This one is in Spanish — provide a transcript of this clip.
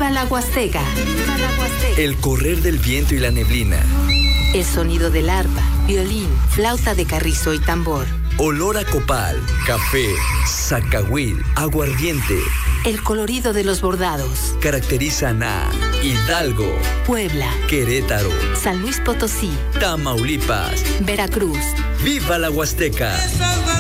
¡Viva la Huasteca! ¡Viva la Huasteca! El correr del viento y la neblina. El sonido del arpa, violín, flauta de carrizo y tambor. Olor a copal, café, zacahuil, aguardiente. El colorido de los bordados. Caracterizan a Hidalgo, Puebla, Querétaro, San Luis Potosí, Tamaulipas, Veracruz. ¡Viva la Huasteca!